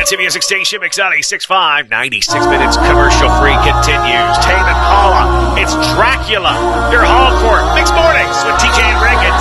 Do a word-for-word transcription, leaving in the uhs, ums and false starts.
Quincy Music Station, Mix ninety-six point five, ninety-six minutes commercial-free continues. Tame Impala, it's Dracula, your hall court, Mixed Mornings with T J and Rick at